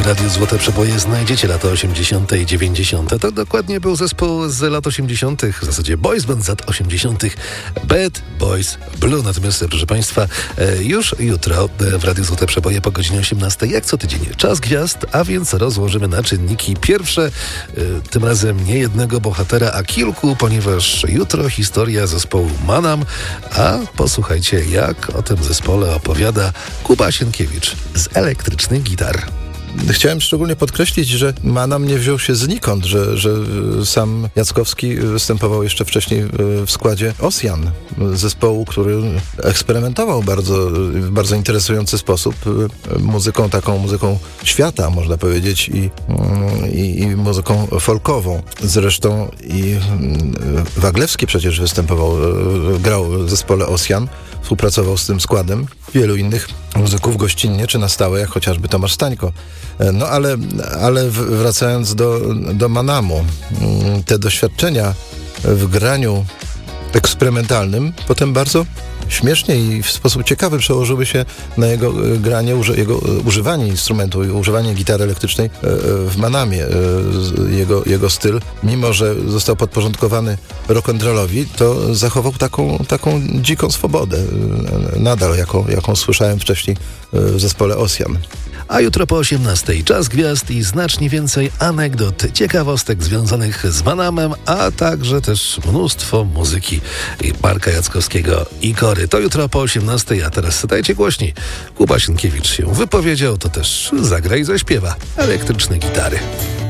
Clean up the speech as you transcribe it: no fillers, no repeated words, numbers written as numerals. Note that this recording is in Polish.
w Radiu Złote Przeboje znajdziecie lata 80. i 90. To dokładnie był zespół z lat 80., w zasadzie boys band z lat 80. Bad Boys Blue. Natomiast, proszę Państwa, już jutro w Radiu Złote Przeboje po godzinie 18, jak co tydzień, Czas Gwiazd, a więc rozłożymy na czynniki pierwsze, tym razem nie jednego bohatera, a kilku, ponieważ jutro historia zespołu Manam, a posłuchajcie, jak o tym zespole opowiada Kuba Sienkiewicz z Elektrycznych Gitar. Chciałem szczególnie podkreślić, że Manam nie wziął się znikąd, że sam Jackowski występował jeszcze wcześniej w składzie Ossian, zespołu, który eksperymentował w bardzo interesujący sposób muzyką świata, można powiedzieć, i muzyką folkową. Zresztą i Waglewski przecież grał w zespole Ossian, współpracował z tym składem, wielu innych muzyków gościnnie czy na stałe, jak chociażby Tomasz Stańko. No ale wracając do Manamu, te doświadczenia w graniu eksperymentalnym potem bardzo śmiesznie i w sposób ciekawy przełożyły się na jego granie, jego używanie instrumentu i używanie gitary elektrycznej w Manamie. Jego styl, mimo że został podporządkowany rock'n'rollowi, to zachował taką dziką swobodę, nadal jaką słyszałem wcześniej w zespole Ossian. A jutro po 18 Czas Gwiazd i znacznie więcej anegdot, ciekawostek związanych z Manamem, a także też mnóstwo muzyki Marka Jackowskiego i Kory. To jutro po 18, a teraz dajcie głośniej. Kuba Sienkiewicz się wypowiedział, to też zagra i zaśpiewa Elektryczne Gitary.